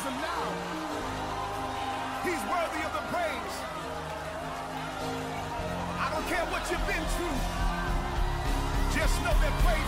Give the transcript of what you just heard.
him now. He's worthy of the praise. I don't care what you've been through. Just know that praise